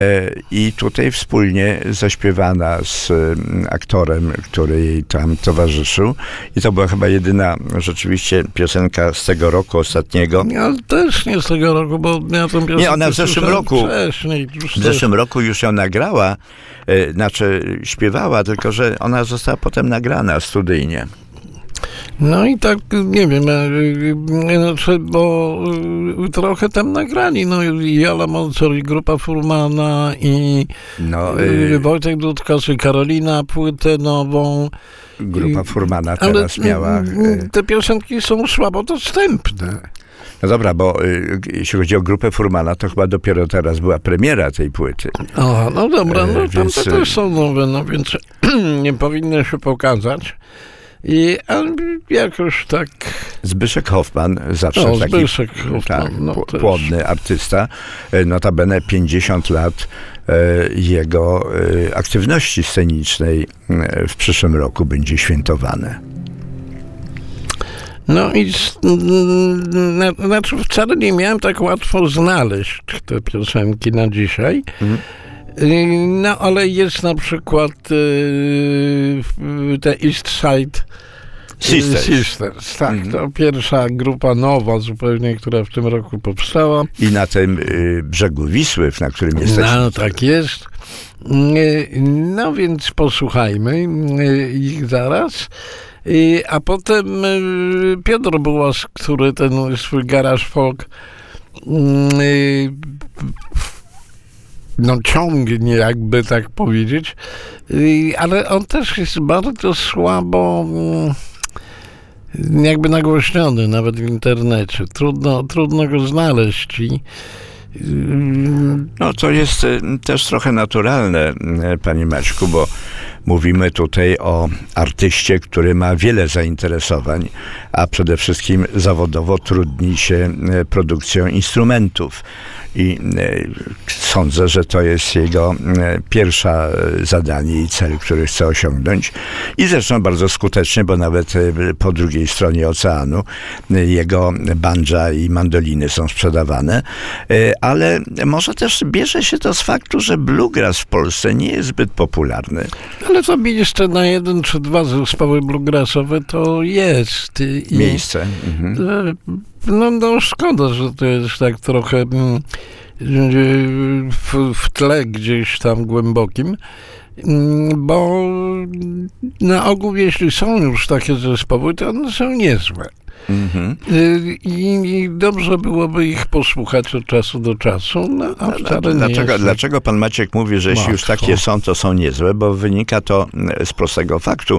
I tutaj wspólnie zaśpiewana z aktorem, który jej tam towarzyszył. I to była chyba jedyna rzeczywiście piosenka z tego roku ostatniego. Ale też nie z tego roku, bo ja tę piosenkę Nie, ona w zeszłym roku. Wcześniej, W zeszłym roku już ją nagrała, znaczy śpiewała, tylko że ona została potem nagrana studyjnie. No i tak, nie wiem, znaczy, bo trochę tam nagrali, no i Jola Mocor, i Grupa Furmana, i Wojtek Dudkos, i Karolina płytę nową. Grupa Furmana teraz miała... Te piosenki są słabo dostępne. No dobra, bo jeśli chodzi o Grupę Furmana, to chyba dopiero teraz była premiera tej płyty. No dobra, no tam więc, to też są nowe, no więc nie powinny się pokazać. I jakoś tak... Zbyszek Hoffman, zawsze taki płodny artysta, notabene 50 lat jego aktywności scenicznej w przyszłym roku będzie świętowane. No i znaczy wcale nie miałem tak łatwo znaleźć te piosenki na dzisiaj. No, ale jest na przykład te East Side Sisters. Tak, to pierwsza grupa nowa zupełnie, która w tym roku powstała. I na tym brzegu Wisły, na którym jesteśmy. No, tak jest. No więc posłuchajmy ich zaraz. A potem Piotr Bułas, który ten swój garage folk ciągnie, jakby tak powiedzieć, ale on też jest bardzo słabo jakby nagłośniony, nawet w internecie. Trudno go znaleźć No to jest też trochę naturalne, panie Maćku, bo mówimy tutaj o artyście, który ma wiele zainteresowań, a przede wszystkim zawodowo trudni się produkcją instrumentów. I sądzę, że to jest jego pierwsze zadanie i cel, który chce osiągnąć. I zresztą bardzo skutecznie, bo nawet po drugiej stronie oceanu jego bandża i mandoliny są sprzedawane. Ale może też bierze się to z faktu, że bluegrass w Polsce nie jest zbyt popularny. Ale to jeszcze na 1 czy 2 zespoły bluegrassowe to jest. Miejsce. No szkoda, że to jest tak trochę w tle gdzieś tam głębokim, bo na ogół, jeśli są już takie zespoły, to one są niezłe. I dobrze byłoby ich posłuchać od czasu do czasu, a wcale Dlaczego pan Maciek mówi, że jeśli już takie są, to są niezłe? Bo wynika to z prostego faktu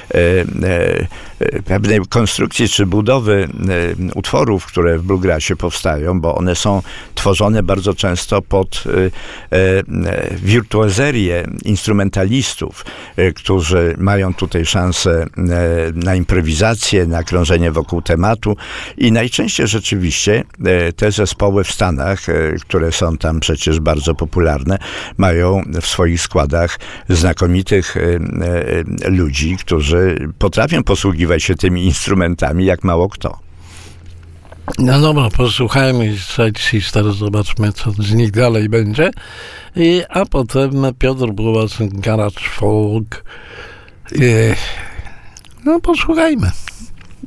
pewnej konstrukcji czy budowy utworów, które w bluegrassie powstają, bo one są tworzone bardzo często pod wirtuozerię instrumentalistów, którzy mają tutaj szansę na improwizację, na krążenie wokół tematu i najczęściej rzeczywiście te zespoły w Stanach, które są tam przecież bardzo popularne, mają w swoich składach znakomitych ludzi, którzy potrafią posługiwać się tymi instrumentami jak mało kto. No dobra, posłuchajmy Side Sisters, zobaczmy, co z nich dalej będzie. A potem Piotr Bułas, Garage Folk. No posłuchajmy.